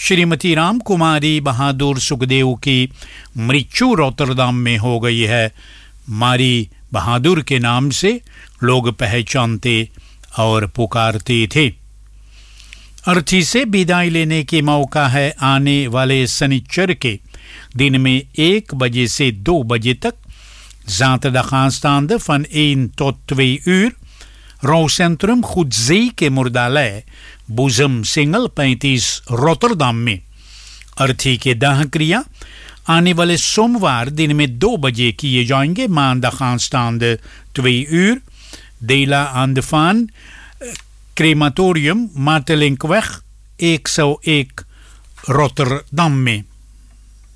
श्रीमती राम कुमारी बहादुर सुखदेव की मृत्यु रोटरडाम में हो गई है। मारी बहादुर के नाम से लोग पहचानते और पुकारते थे। अर्थी से विदाई लेने के मौका है आने वाले शनिचर के दिन में 1 बजे से 2 बजे तक zaterdag aanstaande van 1 tot 2 uur rouwcentrum Goedzee के मुर्दालय बुजम सिंगल 35 रोटरडाम में। अर्थी के दाह क्रिया आने वाले सोमवार दिन में 2 बजे किए जाएंगे। maandag aanstaande 2 uur Dela aan de Vaan crematorium Matelinkweg 101 Rotterdam में।